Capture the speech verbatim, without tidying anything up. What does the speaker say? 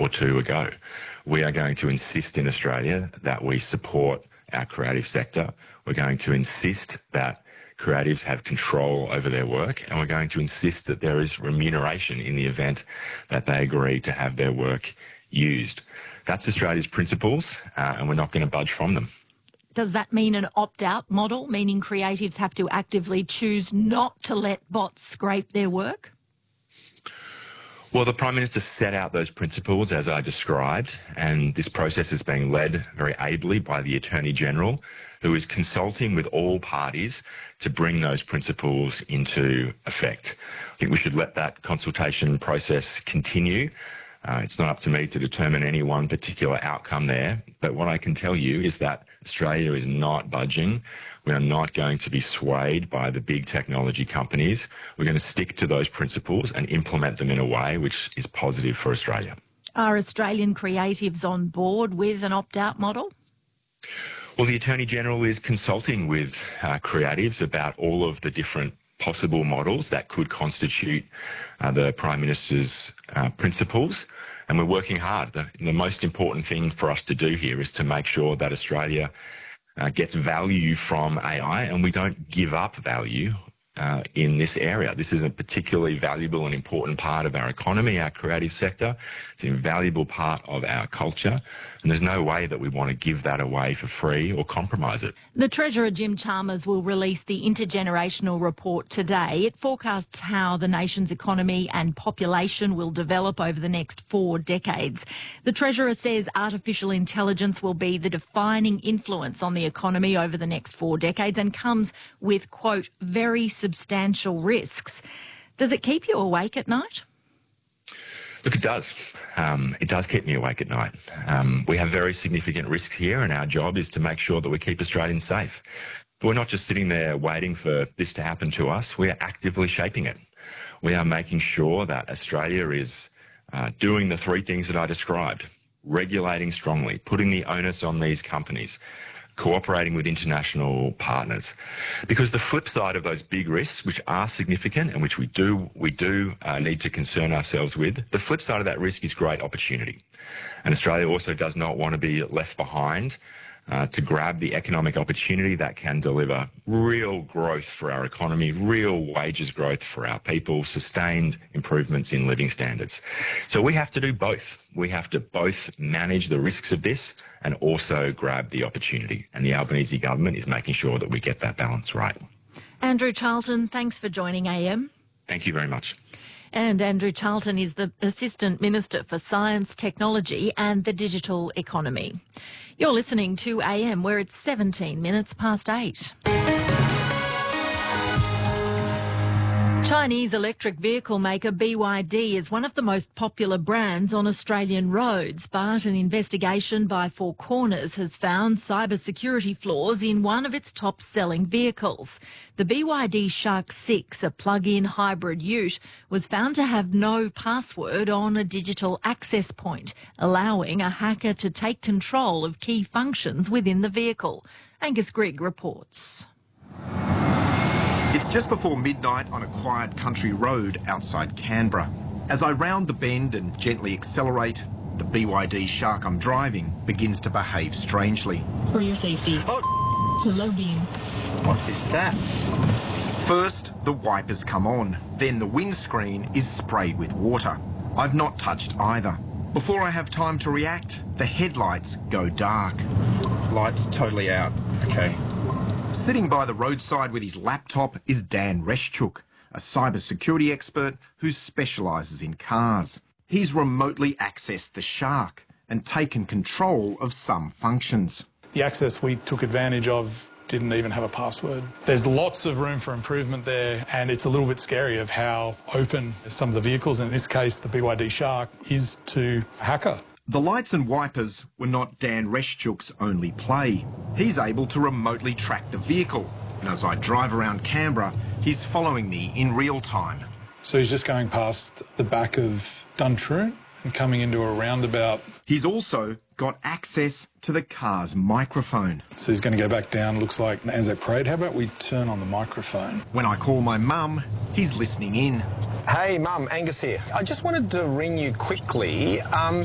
or two ago. We are going to insist in Australia that we support our creative sector. We're going to insist that creatives have control over their work, and we're going to insist that there is remuneration in the event that they agree to have their work used. That's Australia's principles, uh, and we're not going to budge from them. Does that mean an opt-out model, meaning creatives have to actively choose not to let bots scrape their work? Well, the Prime Minister set out those principles as I described, and this process is being led very ably by the Attorney-General, who is consulting with all parties to bring those principles into effect. I think we should let that consultation process continue. Uh, it's not up to me to determine any one particular outcome there, but what I can tell you is that Australia is not budging. We are not going to be swayed by the big technology companies. We're going to stick to those principles and implement them in a way which is positive for Australia. Are Australian creatives on board with an opt-out model? Well, the Attorney-General is consulting with uh, creatives about all of the different possible models that could constitute uh, the Prime Minister's uh, principles, and we're working hard. The, the most important thing for us to do here is to make sure that Australia uh, gets value from A I, and we don't give up value uh, in this area. This is a particularly valuable and important part of our economy, our creative sector. It's an invaluable part of our culture, and there's no way that we want to give that away for free or compromise it. The Treasurer, Jim Chalmers, will release the intergenerational report today. It forecasts how the nation's economy and population will develop over the next four decades. The Treasurer says artificial intelligence will be the defining influence on the economy over the next four decades and comes with, quote, very substantial risks. Does it keep you awake at night? Look, it does. Um, it does keep me awake at night. Um, we have very significant risks here, and our job is to make sure that we keep Australians safe. But we're not just sitting there waiting for this to happen to us. We are actively shaping it. We are making sure that Australia is uh, doing the three things that I described: regulating strongly, putting the onus on these companies, cooperating with international partners. Because the flip side of those big risks, which are significant and which we do we do uh, need to concern ourselves with, the flip side of that risk is great opportunity. And Australia also does not want to be left behind uh, to grab the economic opportunity that can deliver real growth for our economy, real wages growth for our people, sustained improvements in living standards. So we have to do both. We have to both manage the risks of this and also grab the opportunity. And the Albanese government is making sure that we get that balance right. Andrew Charlton, thanks for joining A M. Thank you very much. And Andrew Charlton is the Assistant Minister for Science, Technology and the Digital Economy. You're listening to A M, where it's seventeen minutes past eight. Chinese electric vehicle maker B Y D is one of the most popular brands on Australian roads, but an investigation by Four Corners has found cybersecurity flaws in one of its top-selling vehicles. The B Y D Shark six, a plug-in hybrid ute, was found to have no password on a digital access point, allowing a hacker to take control of key functions within the vehicle. Angus Grigg reports. It's just before midnight on a quiet country road outside Canberra. As I round the bend and gently accelerate, the B Y D Shark I'm driving begins to behave strangely. For your safety. Oh, low beam. What is that? First, the wipers come on. Then the windscreen is sprayed with water. I've not touched either. Before I have time to react, the headlights go dark. Lights totally out. Okay. Sitting by the roadside with his laptop is Dan Reschuk, a cybersecurity expert who specialises in cars. He's remotely accessed the Shark and taken control of some functions. The access we took advantage of didn't even have a password. There's lots of room for improvement there, and it's a little bit scary of how open some of the vehicles, in this case the B Y D Shark, is to a hacker. The lights and wipers were not Dan Reschuk's only play. He's able to remotely track the vehicle, and as I drive around Canberra, he's following me in real time. So he's just going past the back of Duntroon and coming into a roundabout. He's also got access to the car's microphone. So he's going to go back down, looks like Anzac Parade. How about we turn on the microphone? When I call my mum, he's listening in. Hey, Mum, Angus here. I just wanted to ring you quickly. Um,